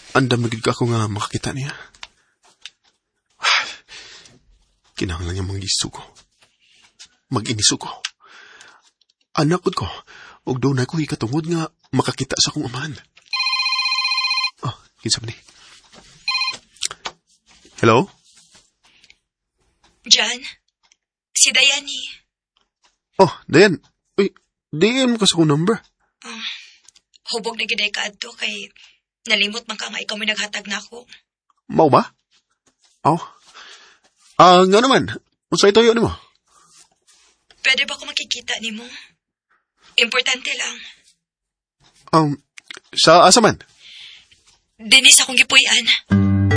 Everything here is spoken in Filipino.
Andam na gid ka ako nga makakita niya. Kinahanglan niya mangisugo. Mag-inisugo. Anak ko, og doon ako ikatungod nga makakita sa akong amahan. Kinsam ni. Hello? John? Si Dayani. Dayan. Uy, DM mo ka sa akong number. Hubog na giday ka adto kay nalimot man ka nga ikaw may naghatag na ako. Mau ba? Nga naman. Unsay toyo nimo? Pwede ba ako makikita nimo? Importante lang. Sa asa man? Dinis akong gipuy-an.